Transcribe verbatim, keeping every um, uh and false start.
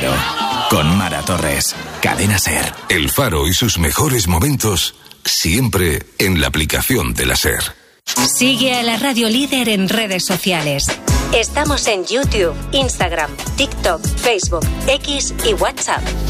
Faro. Con Mara Torres. Cadena SER. El Faro y sus mejores momentos siempre en la aplicación de la SER. Sigue a la Radio Líder en redes sociales. Estamos en YouTube, Instagram, TikTok, Facebook, X y WhatsApp.